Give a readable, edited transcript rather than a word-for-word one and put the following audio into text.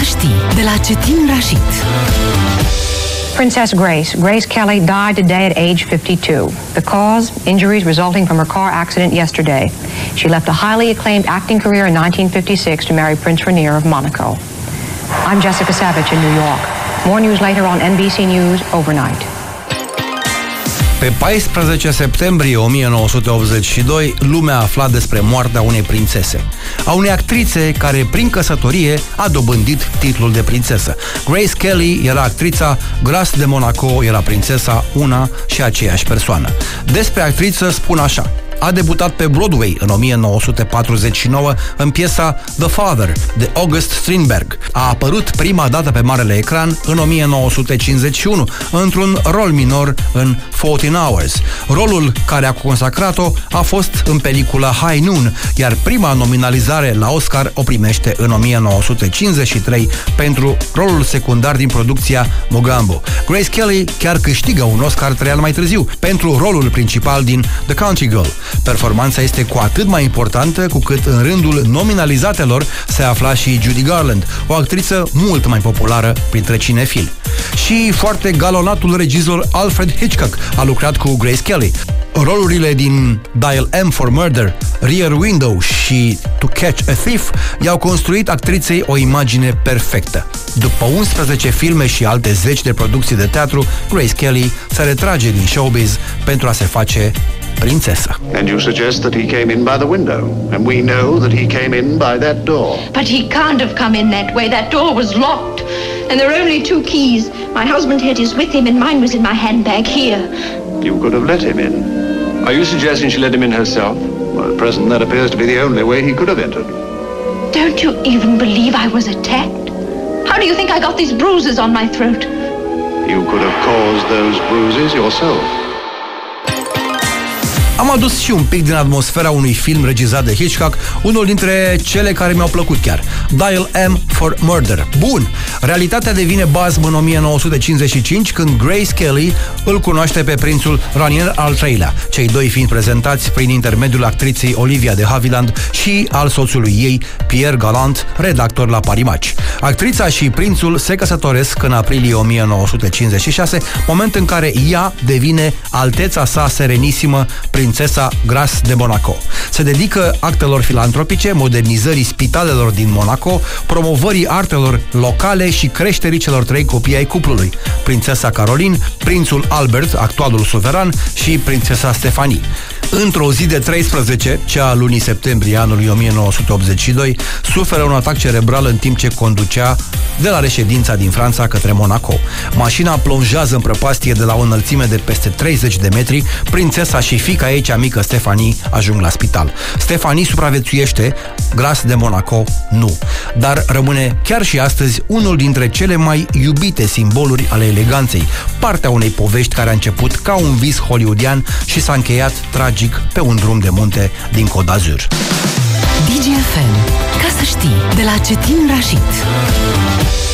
să știi, de la Cetin Rashid. Princess Grace Kelly died today at age 52. The cause, injuries resulting from her car accident yesterday. She left a highly acclaimed acting career in 1956 to marry Prince Rainier of Monaco. I'm Jessica Savage in New York. More news later on NBC News Overnight. Pe 14 septembrie 1982, lumea a aflat despre moartea unei prințese, a unei actrițe care, prin căsătorie, a dobândit titlul de prințesă. Grace Kelly era actrița, Grace de Monaco era prințesa, una și aceeași persoană. Despre actriță spun așa: a debutat pe Broadway în 1949 în piesa The Father de August Strindberg. A apărut prima dată pe marele ecran în 1951 într-un rol minor în 14 Hours. Rolul care a consacrat-o a fost în pelicula High Noon, iar prima nominalizare la Oscar o primește în 1953 pentru rolul secundar din producția Mogambo. Grace Kelly chiar câștigă un Oscar 3 ani mai târziu pentru rolul principal din The Country Girl. Performanța este cu atât mai importantă cu cât în rândul nominalizatelor se afla și Judy Garland, o actriță mult mai populară printre cinefili. Și foarte galonatul regizor Alfred Hitchcock a lucrat cu Grace Kelly. Rolurile din Dial M for Murder, Rear Window și To Catch a Thief i-au construit actriței o imagine perfectă. După 11 filme și alte 10 de producții de teatru, Grace Kelly se retrage din showbiz pentru a se face prințesă. And you suggest that he came in by the window, and we know that he came in by that door. But he can't have come in that way. That door was locked, and there are only 2 keys. My husband had his with him, and mine was in my handbag here. You could have let him in. Are you suggesting she let him in herself? Well, at present that appears to be the only way he could have entered. Don't you even believe I was attacked? How do you think I got these bruises on my throat? You could have caused those bruises yourself. Am adus și un pic din atmosfera unui film regizat de Hitchcock, unul dintre cele care mi-au plăcut chiar, Dial M for Murder. Bun! Realitatea devine bazm în 1955, când Grace Kelly îl cunoaște pe prințul Rainier al III-lea, cei doi fiind prezentați prin intermediul actriței Olivia de Havilland și al soțului ei, Pierre Gallant, redactor la Paris Match. Actrița și prințul se căsătoresc în aprilie 1956, moment în care ea devine alteța sa serenissimă, prințesa Grace de Monaco. Se dedică actelor filantropice, modernizării spitalelor din Monaco, promovării artelor locale și creșterii celor 3 copii ai cuplului: prințesa Caroline, prințul Albert, actualul suveran, și prințesa Stephanie. Într-o zi de 13, cea a lunii septembrie anului 1982, suferă un atac cerebral în timp ce conducea de la reședința din Franța către Monaco. Mașina plonjează în prăpastie de la o înălțime de peste 30 de metri. Prințesa și fiica ei cea mică, Stephanie, ajung la spital. Stephanie supraviețuiește, Grace de Monaco nu. Dar rămâne chiar și astăzi unul dintre cele mai iubite simboluri ale eleganței, partea unei povești care a început ca un vis hollywoodian și s-a încheiat tragic pe un drum de munte din Côte d'Azur. DGFM. Ca să știi, de la Cetin Rashid.